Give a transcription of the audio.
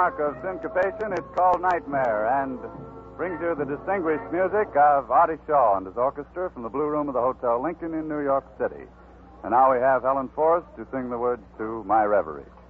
mark of syncopation, it's called Nightmare, and brings you the distinguished music of Artie Shaw and his orchestra from the Blue Room of the Hotel Lincoln in New York City. And now we have Helen Forrest to sing the words to My Reverie.